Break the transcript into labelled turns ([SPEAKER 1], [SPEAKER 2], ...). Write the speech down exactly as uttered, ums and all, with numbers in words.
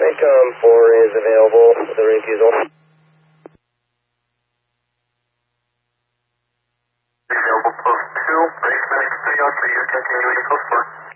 [SPEAKER 1] Maycom four is available with a refusal.
[SPEAKER 2] Available post two, base minutes three oh three, you're continuing post four.